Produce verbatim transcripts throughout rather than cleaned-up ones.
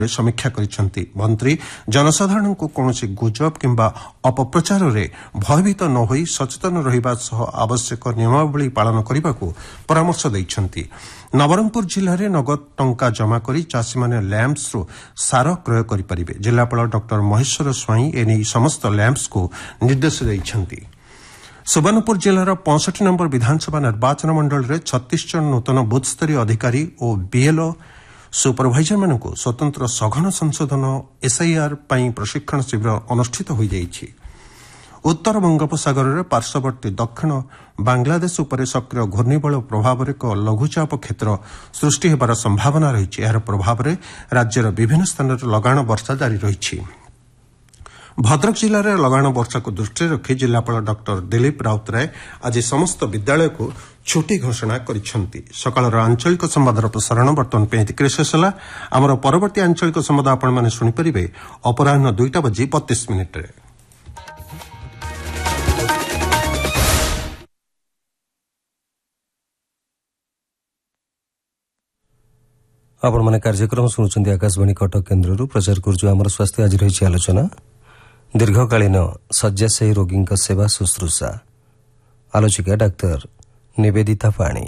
समीक्षा करिसेंती मंत्री जनसाधारण को कौनसी गुजब किंबा अपप्रचार रे भयभीत न होई सचेतन रहिबा सह आवश्यक नियमावली पालन करने को परामर्श दैछंती। नवरंगपुर जिले में नगद टंका जमा करी चाषी माने लैंप्स रो सार क्रय करि परिबे। जिलापाल डॉक्टर महेश्वर स्वाई एने समस्त लैंप्स को निर्देश दैछंती। सुवर्णपुर जिलार पैंसठ नंबर विधानसभा निर्वाचन मंडल में छत्तीस जन नूतन बूथ स्तरीय अधिकारी और बीएलओ सुपरभाइजर मानक स्वतंत्र सघन संशोधन एसआईआर प्रशिक्षण शिविर अनुष्ठित हो जाइछि। उत्तर बंगोपसागर में पार्श्ववर्ती दक्षिण बांग्लादेश उपर सक्रिय घूर्णिबल प्रभाव एक लघुचाप क्षेत्र सृष्टि होबार संभावना रही। यार प्रभाव में राज्यर विभिन्न स्थान में लगाण वर्षा जारी रही। भद्रक जिले में लगाण वर्षा को दृष्टि रखी जिलापाल डॉक्टर दिलीप राउतराय आज समस्त विद्यालय को छुट्टी घोषणा करिसेंती। सकाळर आंचलिक संवादर प्रसारण बर्तमान पे एतिके शेष होला। आमर परवर्ती आंचलिक संवाद आपण माने सुनि परिबे अपराह्न दुईटा बजी बत्तीस मिनिट रे। आपण माने कार्यक्रम सुनुचंती आकाशवाणी कटक केन्द्ररू प्रचार करजु आमर स्वास्थ्य आज रही आलोचना दीर्घकालीन शय्याशायी रोगी सेवा शुश्रूषा आलोचिका डाक्तर निवेदिता पाणी।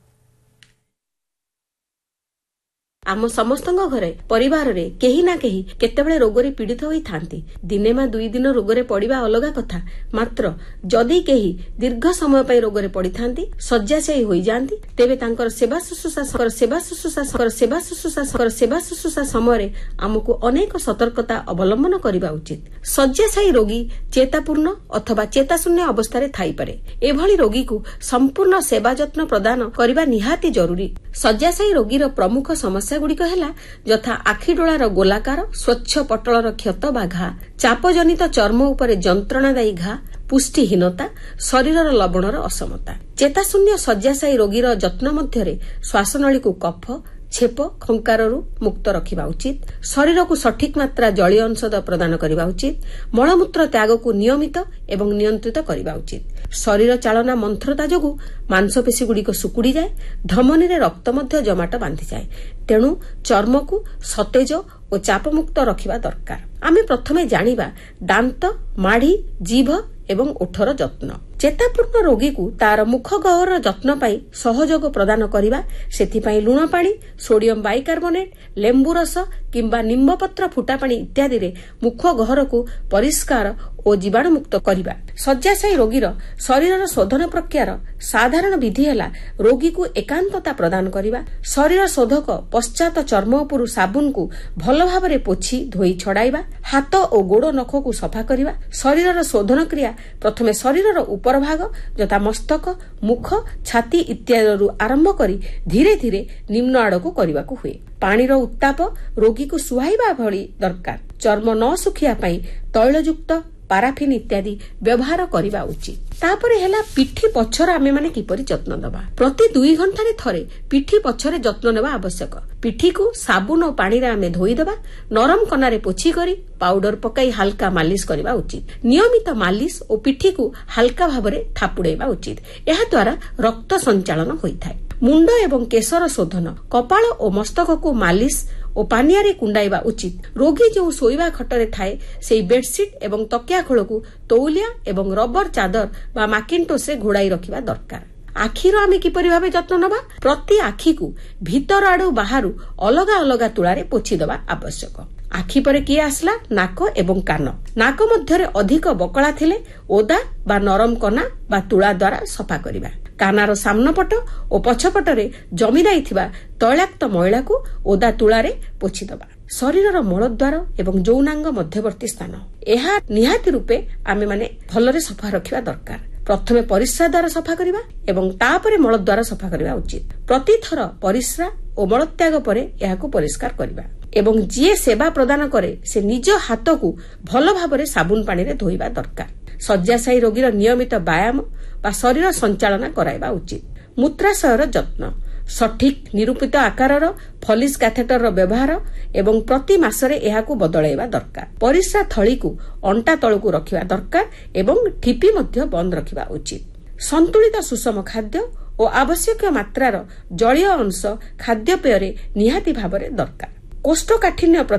आम समस्त घरे परिवार रे केही ना केही केतेबेले रोगरे पीड़ित होई थांती। दिने मा दुई दिन रोगरे पड़िबा अलगा कथा, मात्र जदि केही दीर्घ समय पई रोगरे पड़ी थांती शय्याशायी होई जांती तेबे तांकर सेवा शुश्रूषा सेवा शुश्रूषा सेवा शुश्रूषा सेवा शुश्रूषा समय आमको अनेक सतर्कता अवलंबन करबा उचित। शय्याशायी रोगी चेतापूर्ण अथवा चेताशून्य अवस्था थाई पारे। एभली रोगी को संपूर्ण सेवा जत्न प्रदान करबा निहाती जरूरी। शय्याशायी रोगीर प्रमुख समस्या गुड़िक है यथा आखिडोलार गोलाकार स्वच्छ पटलर क्षत बा घा, चापजनित चर्म उपरे जंत्रणादायी घा, पुष्टिहीनता, शरीरर लवणर असमता। चेताशून्य शय्याशायी रोगीर जत्न मध्यरे श्वासनली को कफ छेप खंकारु मुक्त रखा उचित। शरीर को सठिक मात्रा जलीय औषध प्रदान करने उचित। मलमूत्र त्याग को नियमित एवं नियंत्रित करने उचित। शरीर चालना मंथरता जोगु मांसपेशी गुड़िक सुकुड़ी जाए, धमनी रे रक्त मध्य जमाट बांधि जाए। तेणु चर्म को सतेज और चापमुक्त रखा दरकार। आमे प्रथमे जानिबा दांत, माढ़ी, जीभ एवं ओठर जत्न। चेतापूर्ण रोगी को तार मुख गहर जत्न पाई सहयोग प्रदान करिबा, सेथिपाई लुण पानी, सोडियम बाइकार्बोनेट, लेंबु रस किंबा निम्बपत्र फुटा पानी इत्यादि रे मुख गहर को परिष्कार और जीवाणु मुक्त करिबा। शय्याशायी रोगीर शरीर शोधन प्रक्रियार साधारण विधि है रोगी को एकांतता प्रदान करिबा। शरीर शोधक पश्चात चर्म उपरु साबुन को भल भाव पोछि धोई छड़ाइबा। हाथ और गोड़ नख को सफा करिबा। शरीर शोधन क्रिया प्रथमे शरीर ऊपर भाग यथा मस्तक, मुख, छाती इत्यादि आरंभ करी धीरे धीरे निम्न आड़क करने को हुए। पानीर उत्ताप रोगी को सुहाइबा भली दरकार। चर्म न सुखिया पाई तैलयुक्त पाराफिन इत्यादि व्यवहार करने उचित। तापरे हेला पिठी पछर आमे माने किपरि जत्न दबा। प्रति दुई घंटा रे थरे पिठी पछरे जत्न नेबा आवश्यक। पिठी को साबुन और पानी रे आमे धोई दबा। नरम कनारे पोछि करी पाउडर पकाई हल्का मालिश करबा उचित। नियमित मालिश और पिठी को हल्का भाबरे थापुड़ेबा उचित। एहा द्वारा रक्त संचालन होइथाय। मुंड एवं केशर शोधन, कपाल और मस्तक को मालिश और पानिया कुंडाइबा उचित। रोगी जो शोइबा खटरे थाए से बेडसीट एवं तकिया खोल को तौलिया एवं रबर चादर बा माकिनटोस रे घोड़ाई रखिबा दरकार। आखिर आमे किपरि भाबे जत्न नबा? प्रति आखि को भीतर आडू बाहरु अलगा अलगा तुलारे पोछि दबा आवश्यक। आखि परे किए आसला नाक एवं कान। नाक मध्यरे अधिक बकला थिले ओदा बा नरम कना बा तुला द्वारा सफा करिबा। कानार सामन पट और पछपटरे जमी जाइथिबा तैलाक्त मैला को ओदा तुलारे पोछि दबा। शरीरर मलद्वार एवं यौनांग मध्यवर्ती स्थान एहा निहाती रूपे आमे माने भलरे सफा रखिबा दरकार। प्रथमे परिस्रा द्वारा सफा करिबा एवं तापरे मलद्वार सफा करिबा उचित। प्रति थर परिस्रा और मलत्याग परे एहाकु परिष्कार करिबा एवं जिए सेवा प्रदान करे से निज हाथ को भल भाबरे साबुन पानी रे धोइबा दरकार। शय्याशायी रोगीर नियमित व्यायाम बा शरीर संचालना कराइबा उचित। मूत्राशयर जत्न, सठिक निरूपित आकारर फलिस कैथेटर व्यवहार एवं प्रति मासरे एहाकु बदलाइबा दरकार। परिस्रा थली को अंटा तळकु रखिबा दरकार एवं ठिपी मध्य बंद रखिबा उचित। संतुलित सुषम खाद्य और आवश्यक मात्रार जलीय अंश खाद्यपेय निहाती भाबरे दरकार। कोष्ठकाठिन्य